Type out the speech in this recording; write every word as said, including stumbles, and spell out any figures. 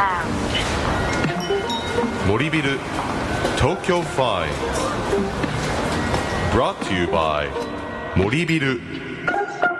Lounge. 森ビル Tokyo Finds Brought to you by 森ビル